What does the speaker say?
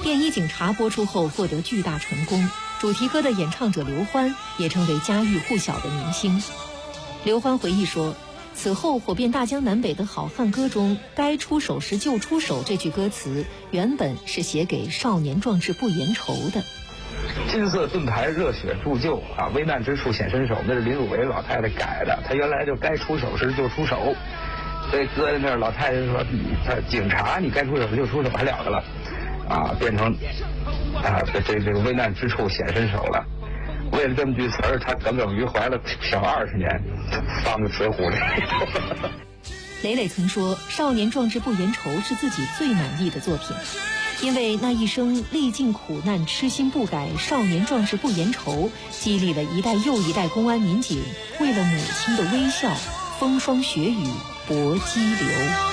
便衣警察播出后获得巨大成功，主题歌的演唱者刘欢也成为家喻户晓的明星。刘欢回忆说，此后火遍大江南北的好汉歌中，该出手时就出手这句歌词原本是写给少年壮志不言愁的。 金色盾牌热血铸就啊，危难之处显身手，那是林汝为老太太改的，她原来就该出手时就出手，所以搁在那儿老太太说，警察你该出手就出手还了得了啊，变成这个危难之处显身手了。为了这么句词儿，他耿耿于怀了小20年，放在《水浒》里。 雷雷曾说，少年壮志不言愁是自己最满意的作品，因为那一生历尽苦难痴心不改，少年壮志不言愁，激励了一代又一代公安民警为了母亲的微笑风霜雪雨搏激流。